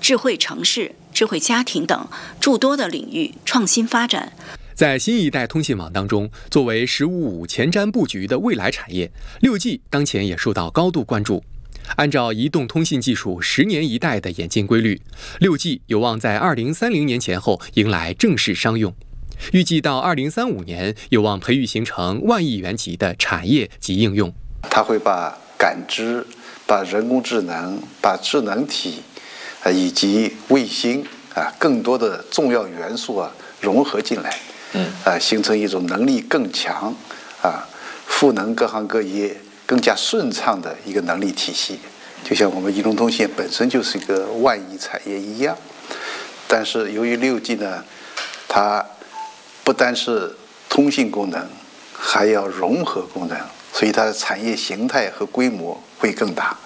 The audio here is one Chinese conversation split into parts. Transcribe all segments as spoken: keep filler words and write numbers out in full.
智慧城市、智慧家庭等诸多的领域创新发展。 在新一代通信网当中，作为“十五五”前瞻布局的未来产业，六 G 当前也受到高度关注。按照移动通信技术十年一代的演进规律，六 G 有望在二零三零年前后迎来正式商用。预计到二零三五年，有望培育形成万亿元级的产业及应用。 它会把感知、把人工智能、把智能体，啊以及卫星啊更多的重要元素啊融合进来。嗯，啊，形成一种能力更强，啊，赋能各行各业更加顺畅的一个能力体系，就像我们移动通信本身就是一个万亿产业一样。但是由于六 G 呢，它不单是通信功能，还要融合功能，所以它的产业形态和规模会更大。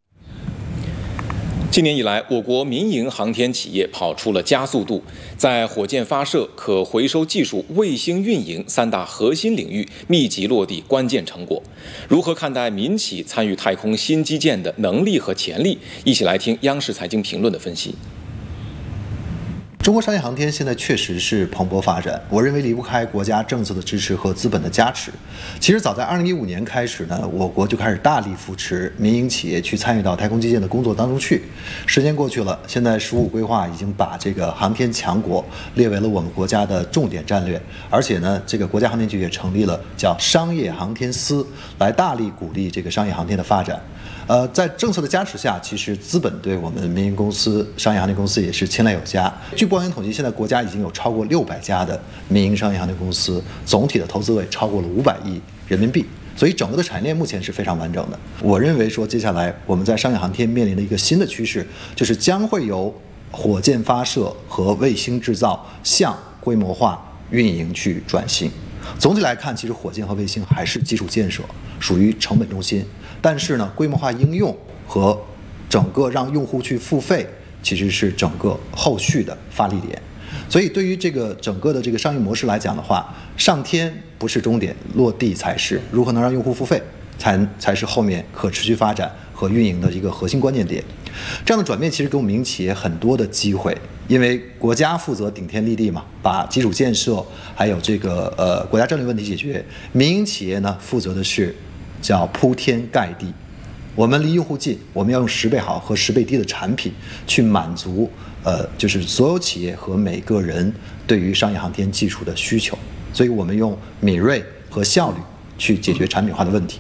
今年以来，我国民营航天企业跑出了加速度，在火箭发射、可回收技术、卫星运营三大核心领域密集落地关键成果。如何看待民企参与太空新基建的能力和潜力？一起来听央视财经评论的分析。 中国商业航天现在确实是蓬勃发展，我认为离不开国家政策的支持和资本的加持。其实早在二零一五年开始呢，我国就开始大力扶持民营企业去参与到太空基建的工作当中去。时间过去了，现在“十五”规划已经把这个航天强国列为了我们国家的重点战略，而且呢，这个国家航天局也成立了叫商业航天司，来大力鼓励这个商业航天的发展。呃，在政策的加持下，其实资本对我们民营公司、商业航天公司也是青睐有加。据不完全统计，现在国家已经有超过六百家的民营商业航天公司，总体的投资额超过了五百亿人民币。所以整个的产业链目前是非常完整的。我认为说，接下来我们在商业航天面临的一个新的趋势，就是将会由火箭发射和卫星制造向规模化运营去转型。总体来看，其实火箭和卫星还是基础建设，属于成本中心。但是呢，规模化应用和整个让用户去付费，其实是整个后续的发力点。所以对于这个整个的这个商业模式来讲的话，上天不是终点，落地才是。如何能让用户付费，才才是后面可持续发展和运营的一个核心关键点。这样的转变其实给我们民营企业很多的机会，因为国家负责顶天立地嘛，把基础建设还有这个呃国家战略问题解决，民营企业呢负责的是叫铺天盖地。我们离用户近，我们要用十倍好和十倍低的产品去满足呃就是所有企业和每个人对于商业航天技术的需求，所以我们用敏锐和效率去解决产品化的问题。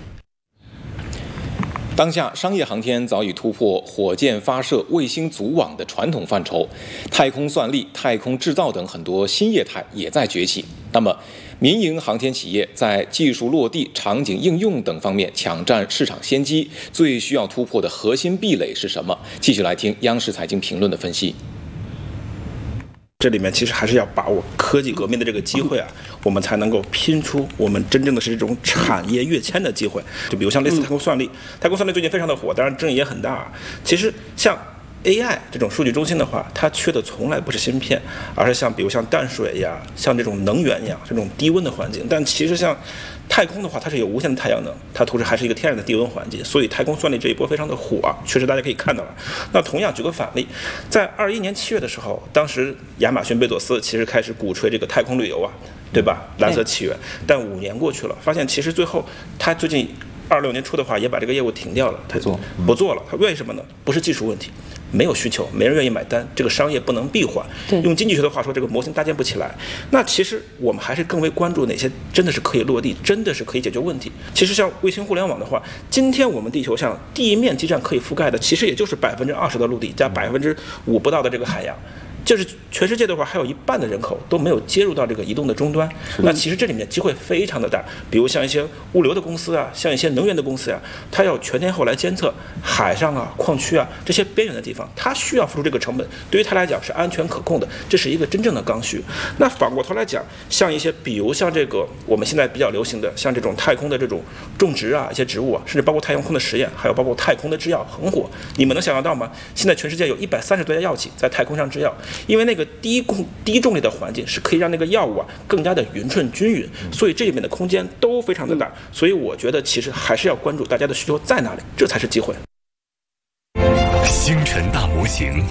当下商业航天早已突破火箭发射、卫星组网的传统范畴，太空算力、太空制造等很多新业态也在崛起。那么，民营航天企业在技术落地、场景应用等方面抢占市场先机，最需要突破的核心壁垒是什么？继续来听央视财经评论的分析。 这里面其实还是要把握科技革命的这个机会啊，我们才能够拼出我们真正的是这种产业跃迁的机会。就比如像类似太空算力，太空算力最近非常的火，当然争议也很大。其实像 A I 这种数据中心的话，它缺的从来不是芯片，而是像比如像淡水呀、像这种能源呀、这种低温的环境。但其实像太空的话，它是有无限的太阳能，它同时还是一个天然的低温环境，所以太空算力这一波非常的火啊，确实大家可以看到了。那同样举个反例，在二一年七月的时候，当时亚马逊贝佐斯其实开始鼓吹这个太空旅游啊，对吧？蓝色起源。但五年过去了，发现其实最后他最近二六年初的话也把这个业务停掉了，他做不做了。他为什么呢？不是技术问题，没有需求，没人愿意买单，这个商业不能闭环。用经济学的话说，这个模型搭建不起来。那其实我们还是更为关注哪些真的是可以落地，真的是可以解决问题。其实像卫星互联网的话，今天我们地球上地面基站可以覆盖的，其实也就是百分之二十的陆地加百分之五不到的这个海洋。就是全世界的话，还有一半的人口都没有接入到这个移动的终端。那其实这里面机会非常的大，比如像一些物流的公司啊，像一些能源的公司啊，它要全天候来监测海上啊、矿区啊这些边缘的地方，它需要付出这个成本，对于它来讲是安全可控的，这是一个真正的刚需。那反过头来讲，像一些比如像这个我们现在比较流行的，像这种太空的这种种植啊、一些植物啊，甚至包括太阳空的实验，还有包括太空的制药很火。你们能想象到吗？现在全世界有一百三十多家药企在太空上制药。因为那个低重低重力的环境是可以让那个药物啊更加的匀称均匀，所以这里面的空间都非常的大，所以我觉得其实还是要关注大家的需求在哪里，这才是机会。 星辰大模型